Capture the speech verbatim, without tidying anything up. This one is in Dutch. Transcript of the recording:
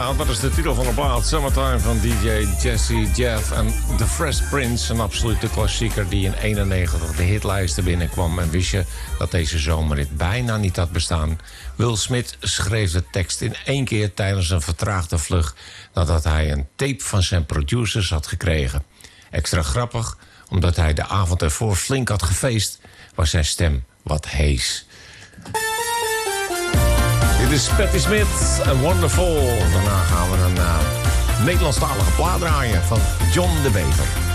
Ja, dat is de titel van de plaat. Summertime van D J Jesse Jeff en The Fresh Prince. Een absolute klassieker die in eenennegentig de hitlijsten binnenkwam. En wist je dat deze zomer dit bijna niet had bestaan? Will Smith schreef de tekst in één keer tijdens een vertraagde vlucht... nadat hij een tape van zijn producers had gekregen. Extra grappig, omdat hij de avond ervoor flink had gefeest... was zijn stem wat hees. Dit is Patti Smith en Wonderful. Daarna gaan we een uh, Nederlandstalige plaat draaien van John de Bever.